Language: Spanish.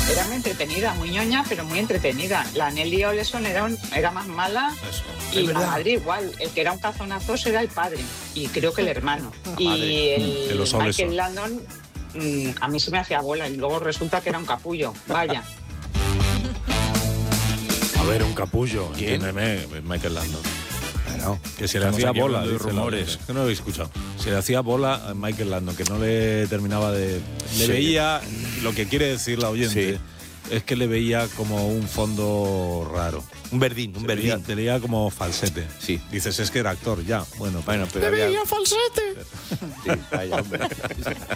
Era muy entretenida, muy ñoña, pero muy entretenida. La Nelly Oleson era más mala. Eso. Y la madre igual. El que era un cazonazo era el padre. Y creo que el hermano. Y el los Oleson. Michael Landon, a mí se me hacía bola. Y luego resulta que era un capullo. Vaya. A ver, un capullo. ¿Quién? Entiéndeme, Michael Landon. Bueno, Que se le hacía aquí bola, hablando de dice rumores. la gente. Que no lo habéis escuchado. Se le hacía bola a Michael Landon, que no le terminaba de... Le Sí. veía, lo que quiere decir la oyente, Sí. es que le veía como un fondo raro. Un verdín, un verdín. Te leía como falsete. Sí. Dices, es que era actor, ya. Bueno, Bueno, pero ¡te había... veía falsete! Sí, vaya, hombre.